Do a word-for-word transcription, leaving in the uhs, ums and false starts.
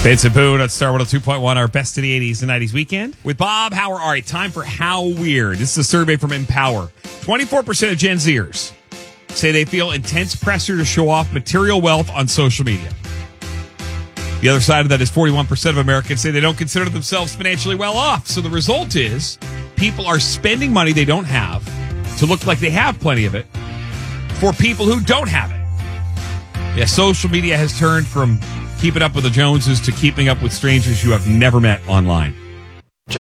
Vince and Boone at Star one oh two point one, our best of the eighties and nineties weekend with Bob Howard. All right, time for How Weird. This is a survey from Empower. twenty-four percent of Gen Zers say they feel intense pressure to show off material wealth on social media. The other side of that is forty-one percent of Americans say they don't consider themselves financially well off. So the result is people are spending money they don't have to look like they have plenty of it for people who don't have it. Yeah, social media has turned from keeping up with the Joneses to keeping up with strangers you have never met online.